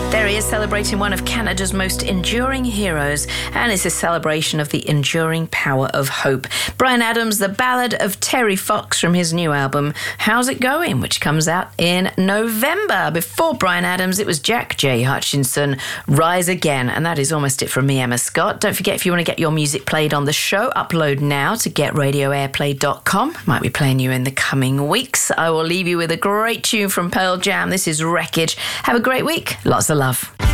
There he is, celebrating one of Canada's most enduring heroes, and it's a celebration of the enduring power of hope. Bryan Adams, The Ballad of Terry Fox from his new album, How's It Going?, which comes out in November. Before Bryan Adams, it was Jack J. Hutchinson, Rise Again, and that is almost it from me, Emma Scott. Don't forget, if you want to get your music played on the show, upload now to getradioairplay.com. Might be playing you in the coming weeks. I will leave you with a great tune from Pearl Jam. This is Wreckage. Have a great week. Lots of love.